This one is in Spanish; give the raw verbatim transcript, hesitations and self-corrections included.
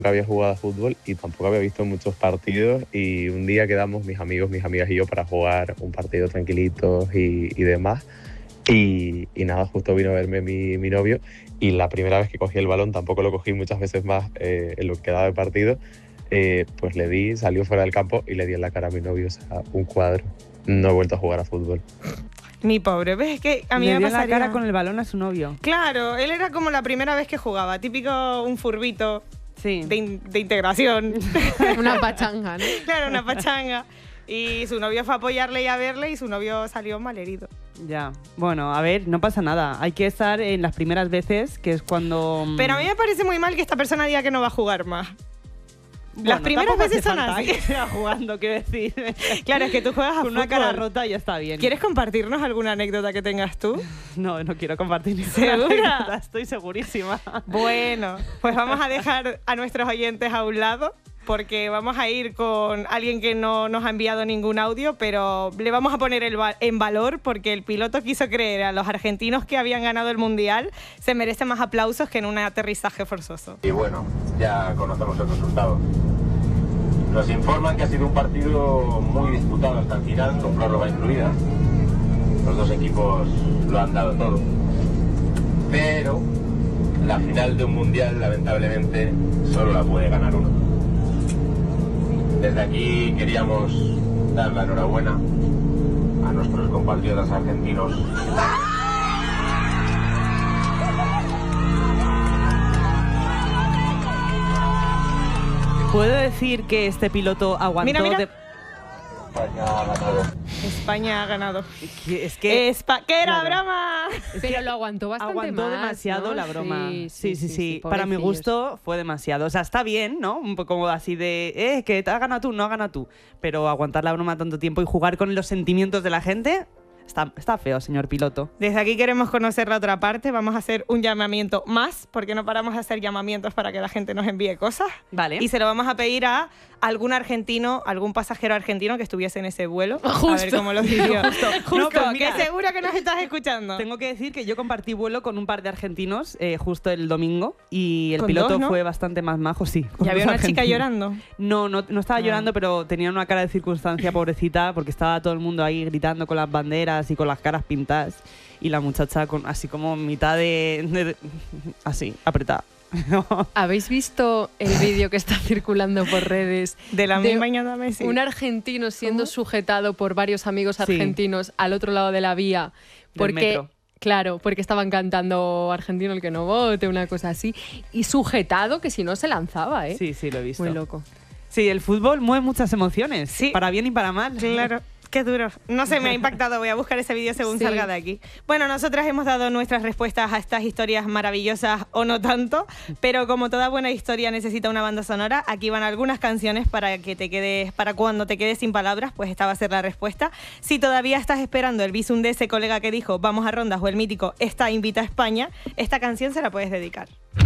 había jugado a fútbol y tampoco había visto muchos partidos, y un día quedamos mis amigos, mis amigas y yo para jugar un partido tranquilitos y, y demás, y, y nada, justo vino a verme mi, mi novio, y la primera vez que cogí el balón, tampoco lo cogí muchas veces más eh, en lo que quedaba de partido, eh, pues le di, salió fuera del campo y le di en la cara a mi novio, o sea, un cuadro. No he vuelto a jugar a fútbol. Mi pobre, ¿ves? Es que a mí Le me dio pasaría... la cara con el balón a su novio. Claro, él era como la primera vez que jugaba, típico un furbito Sí. de, in- de integración. Una pachanga, ¿no? Claro, una pachanga. Y su novio fue a apoyarle y a verle y su novio salió malherido. Ya. Bueno, a ver, no pasa nada. Hay que estar en las primeras veces, que es cuando... Pero a mí me parece muy mal que esta persona diga que no va a jugar más. Bueno, Las primeras tampoco veces hace son falta así. que sea jugando, quiero decir. Claro, es que tú juegas a Con una fútbol. cara rota ya está bien. ¿Quieres compartirnos alguna anécdota que tengas tú? No, no quiero compartir ninguna ¿Segura? anécdota, estoy segurísima. Bueno, pues vamos a dejar a nuestros oyentes a un lado, porque vamos a ir con alguien que no nos ha enviado ningún audio, pero le vamos a poner el va- en valor porque el piloto quiso creer a los argentinos que habían ganado el Mundial se merece más aplausos que en un aterrizaje forzoso. Y bueno, ya conocemos el resultado. Nos informan que ha sido un partido muy disputado hasta el final, con prórroga incluida. Los dos equipos lo han dado todo. Pero la final de un mundial, lamentablemente, solo la puede ganar uno. Desde aquí queríamos dar la enhorabuena a nuestros compatriotas argentinos. ¿Puedo decir que este piloto aguantó Mira, mira. de... España ha ganado. España ha ganado. que- Es que... Espa ¡Que era Claro. broma! es Pero que lo aguantó bastante aguantó más, demasiado ¿no? la broma. Sí, Sí, sí, sí. Para mi pobrecillos. gusto fue demasiado. O sea, está bien, ¿no? Un poco como así de, eh, que te has ganado tú, no has ganado tú. Pero aguantar la broma tanto tiempo y jugar con los sentimientos de la gente, está, está feo, señor piloto. Desde aquí queremos conocer la otra parte. Vamos a hacer un llamamiento más, porque no paramos de hacer llamamientos para que la gente nos envíe cosas. Vale. Y se lo vamos a pedir a algún argentino, algún pasajero argentino que estuviese en ese vuelo. A ver Justo. cómo lo vivió. Justo, No, pues mira, que seguro que nos estás escuchando. Tengo que decir que yo compartí vuelo con un par de argentinos eh, justo el domingo y el ¿Con piloto dos, no? fue bastante más majo, sí. con ¿Ya había dos una chica argentinos. llorando? No, no, no estaba Ah. llorando, pero tenía una cara de circunstancia pobrecita porque estaba todo el mundo ahí gritando con las banderas y con las caras pintadas y la muchacha con así como mitad de... de- así, apretada. ¿Habéis visto el vídeo que está circulando por redes? De la de misma Ñada Messi. Un argentino siendo ¿Cómo? sujetado por varios amigos Sí. argentinos al otro lado de la vía. Del Porque, metro. claro, porque estaban cantando argentino el que no vote, una cosa así. Y sujetado que si no se lanzaba, ¿eh? Sí, sí, lo he visto. Muy loco. Sí, el fútbol mueve muchas emociones, Sí. para bien y para mal. Claro. Qué duro. No sé, me ha impactado. Voy a buscar ese vídeo según Sí. salga de aquí. Bueno, nosotras hemos dado nuestras respuestas a estas historias maravillosas o no tanto, pero como toda buena historia necesita una banda sonora, aquí van algunas canciones para que te quedes, para cuando te quedes sin palabras, pues esta va a ser la respuesta. Si todavía estás esperando el visum de ese colega que dijo vamos a rondas o el mítico esta invita a España, esta canción se la puedes dedicar.